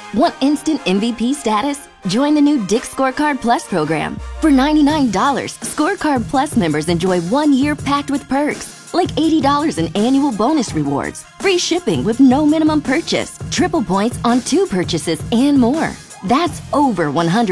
Want instant MVP status? Join the new Dick's Scorecard Plus program. For $99, Scorecard Plus members enjoy 1 year packed with perks, like $80 in annual bonus rewards, free shipping with no minimum purchase, triple points on 2 purchases, and more. That's over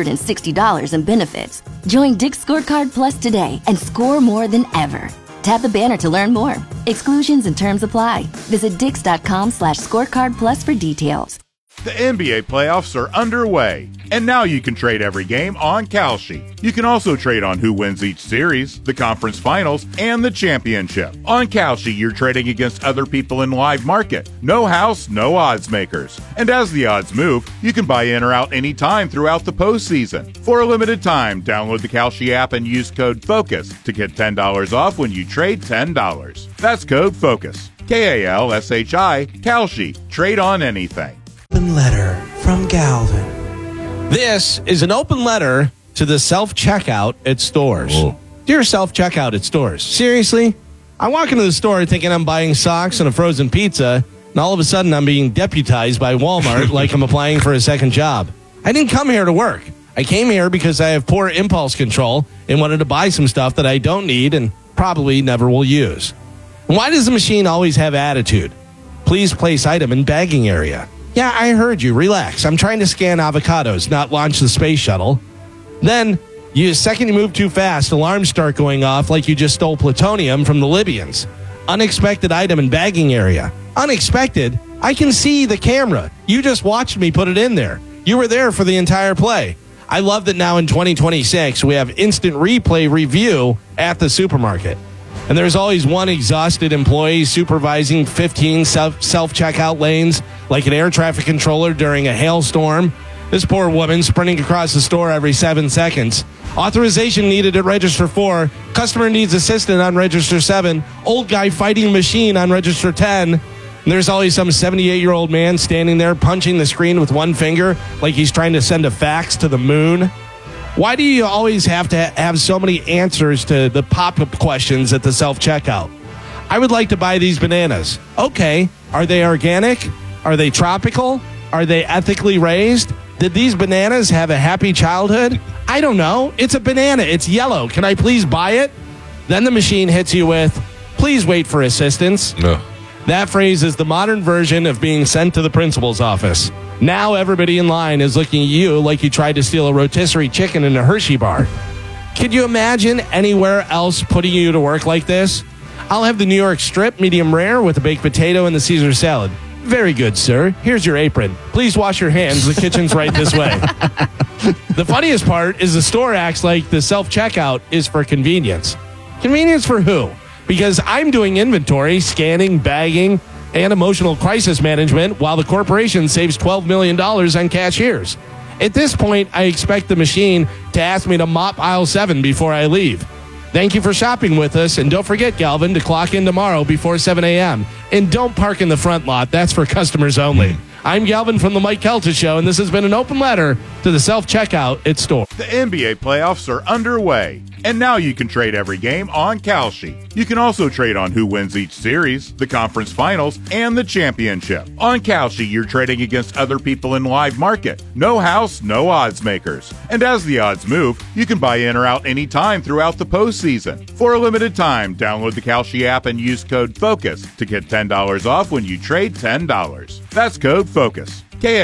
$160 in benefits. Join Dick's Scorecard Plus today and score more than ever. Tap the banner to learn more. Exclusions and terms apply. Visit dix.com/scorecardplus for details. The NBA playoffs are underway, and now you can trade every game on Kalshi. You can also trade on who wins each series, the conference finals, and the championship. On Kalshi, you're trading against other people in live market. No house, no odds makers. And as the odds move, you can buy in or out anytime throughout the postseason. For a limited time, download the Kalshi app and use code FOCUS to get $10 off when you trade $10. That's code FOCUS. Kalshi, Kalshi. Trade on anything. Open letter from Galvin. This is an open letter to the self-checkout at stores. Whoa. Dear self-checkout at stores, seriously? I walk into the store thinking I'm buying socks and a frozen pizza, and all of a sudden I'm being deputized by Walmart like I'm applying for a second job. I didn't come here to work. I came here because I have poor impulse control and wanted to buy some stuff that I don't need and probably never will use. And why does the machine always have attitude? Please place item in bagging area. Yeah, I heard you. Relax. I'm trying to scan avocados, not launch the space shuttle. Then, second you move too fast, alarms start going off like you just stole plutonium from the Libyans. Unexpected item in bagging area. Unexpected? I can see the camera. You just watched me put it in there. You were there for the entire play. I love that now in 2026, we have instant replay review at the supermarket. And there's always one exhausted employee supervising 15 self-checkout lanes like an air traffic controller during a hailstorm. This poor woman sprinting across the store every 7 seconds. Authorization needed at register 4. Customer needs assistant on register 7. Old guy fighting machine on register 10. And there's always some 78-year-old man standing there punching the screen with one finger like he's trying to send a fax to the moon. Why do you always have to have so many answers to the pop-up questions at the self-checkout? I would like to buy these bananas. Okay, are they organic? Are they tropical? Are they ethically raised? Did these bananas have a happy childhood? I don't know. It's a banana. It's yellow. Can I please buy it? Then the machine hits you with, please wait for assistance. No. That phrase is the modern version of being sent to the principal's office. Now everybody in line is looking at you like you tried to steal a rotisserie chicken in a Hershey bar. Could you imagine anywhere else putting you to work like this? I'll have the New York strip, medium rare, with a baked potato and the Caesar salad. Very good, sir. Here's your apron. Please wash your hands. The kitchen's right this way. The funniest part is the store acts like the self-checkout is for convenience. Convenience for who? Because I'm doing inventory, scanning, bagging, and emotional crisis management while the corporation saves $12 million on cashiers. At this point, I expect the machine to ask me to mop aisle 7 before I leave. Thank you for shopping with us, and don't forget, Galvin, to clock in tomorrow before 7 a.m. And don't park in the front lot. That's for customers only. I'm Galvin from the Mike Kelta Show, and this has been an open letter to the self-checkout at store. The NBA playoffs are underway, and now you can trade every game on Kalshi. You can also trade on who wins each series, the conference finals, and the championship. On Kalshi, you're trading against other people in live market. No house, no odds makers. And as the odds move, you can buy in or out anytime throughout the postseason. For a limited time, download the Kalshi app and use code FOCUS to get $10 off when you trade $10. That's code FOCUS.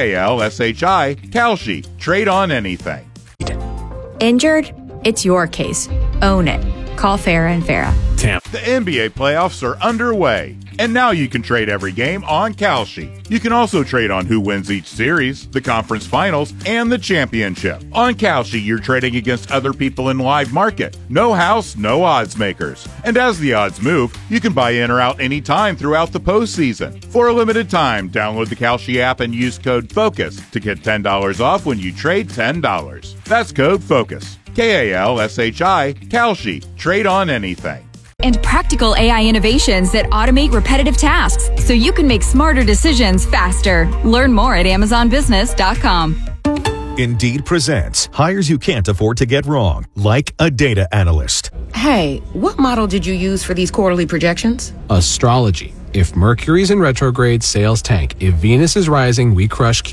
Kalshi, Kalshi. Trade on anything. Injured? It's your case. Own it. Call Farah and Farah. The NBA playoffs are underway, and now you can trade every game on Kalshi. You can also trade on who wins each series, the conference finals, and the championship. On Kalshi, you're trading against other people in live market. No house, no odds makers. And as the odds move, you can buy in or out anytime throughout the postseason. For a limited time, download the Kalshi app and use code FOCUS to get $10 off when you trade $10. That's code FOCUS. Kalshi, Kalshi. Trade on anything. And practical AI innovations that automate repetitive tasks so you can make smarter decisions faster. Learn more at AmazonBusiness.com. Indeed presents hires you can't afford to get wrong, like a data analyst. Hey, what model did you use for these quarterly projections? Astrology. If Mercury's in retrograde, sales tank. If Venus is rising, we crush